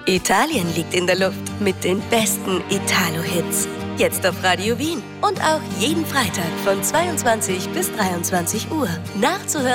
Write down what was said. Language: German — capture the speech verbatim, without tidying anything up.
Italien liegt in der Luft mit den besten Italo-Hits. Jetzt auf Radio Wien und auch jeden Freitag von zweiundzwanzig bis dreiundzwanzig Uhr. Nachzuhören